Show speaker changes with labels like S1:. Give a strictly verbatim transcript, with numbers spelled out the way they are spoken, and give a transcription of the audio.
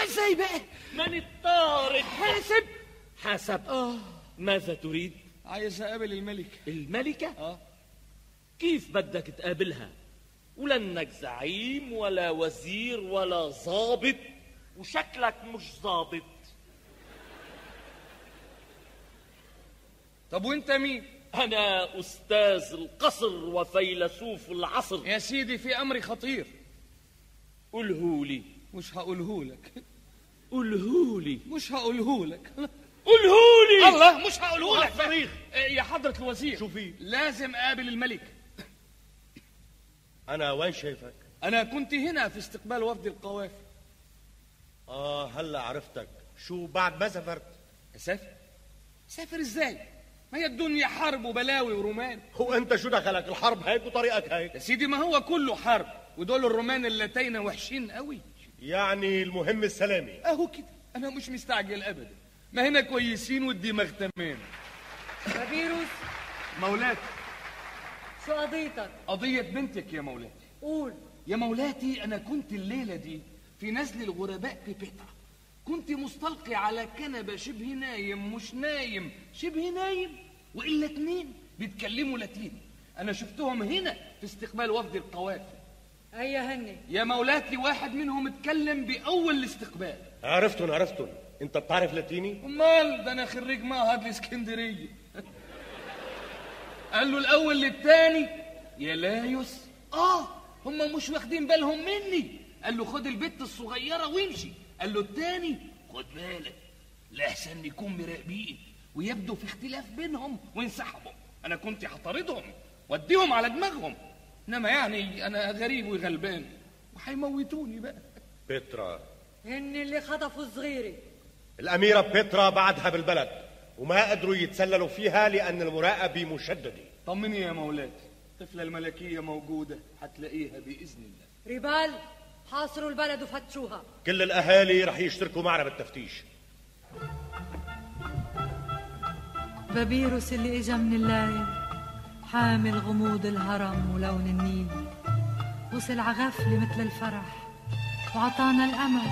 S1: ازاي بقى؟
S2: من الطارق؟
S1: حاسب
S2: حسب.
S1: اه
S2: ماذا تريد؟
S1: عايز اقابل الملكة.
S2: الملكة؟
S1: اه
S2: كيف بدك تقابلها؟ ولنك زعيم ولا وزير ولا ضابط، وشكلك مش ضابط.
S1: طب وانت مين؟
S2: أنا أستاذ القصر وفيلسوف العصر.
S1: يا سيدي في امري خطير.
S2: قلهولي.
S1: مش هقولهولك.
S2: قلهولي.
S1: مش هقولهولك.
S2: قلهولي.
S1: الله مش هقولهولك.
S2: صريخ.
S1: يا حضرة الوزير،
S3: شو في؟
S1: لازم اقابل الملك.
S3: انا وين شايفك؟
S1: انا كنت هنا في استقبال وفد القوافل.
S3: اه هلا عرفتك. شو بعد ما سافرت؟
S1: اسافر؟ سافر ازاي؟ ما هي الدنيا حرب وبلاوي ورومان.
S3: هو انت شو دخلك الحرب هيك وطريقك هيك؟
S1: يا سيدي ما هو كله حرب، ودول الرومان اللتين وحشين قوي.
S3: يعني المهم السلامة.
S1: اهو كده، انا مش مستعجل ابدا. ما هنا كويسين والدماغ تمام.
S4: بابيروس،
S1: مولاتي.
S4: شو قضيتك؟
S1: قضية بنتك يا مولاتي.
S4: قول.
S1: يا مولاتي أنا كنت الليلة دي في نزل الغرباء ببيترا. كنت مستلقي على كنبة شبه نايم، مش نايم شبه نايم، وإلا اتنين بيتكلموا لاتيني. أنا شفتهم هنا في استقبال وفد القوافل.
S4: هيا هني.
S1: يا مولاتي واحد منهم اتكلم بأول الاستقبال.
S3: عرفتن عرفتن. انت بتعرف لاتيني؟
S1: امال ده انا خريج معهد الاسكندريه. قال له الاول للتاني يا لايوس. اه هم مش واخدين بالهم مني. قال له خد البت الصغيره وامشي. قال له التاني خد بالك لاحسن يكون مراقبين ويبدو في اختلاف بينهم وينسحبوا. انا كنت هطاردهم واديهم على دماغهم، انما يعني انا غريب وغلبان وهيموتوني بقى.
S3: بيترا.
S4: هن اللي خطفوا صغيري.
S3: الأميرة بيترا بعدها بالبلد وما قدروا يتسللوا فيها لأن المراقبة مشددة.
S1: طمني يا مولاتي، الطفلة الملكية موجودة، هتلاقيها بإذن الله.
S4: ريبال، حاصروا البلد وفتشوها.
S3: كل الأهالي رح يشتركوا معنا بالتفتيش.
S5: بابيروس اللي اجا من الليل حامل غموض الهرم ولون النيل، وصل عغفلة مثل الفرح وعطانا الأمل